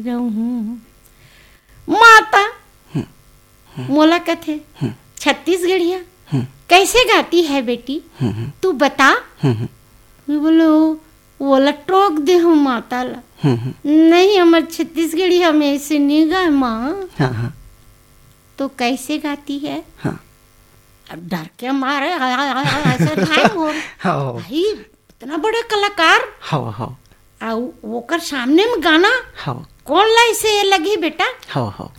रहूं माता मोला कथे छत्तीसगढ़िया कैसे गाती है बेटी तू बता। मैं बोलो बोला टोक दे हूँ माता ला नहीं हमार छत्तीसगढ़ी हम ऐसे नहीं गाए माँ। तो कैसे गाती है? अब डर के मारे ऐसा नहीं हो भाई इतना बड़ा कलाकार वो कर सामने में गाना कौन ला इसे लगी बेटा।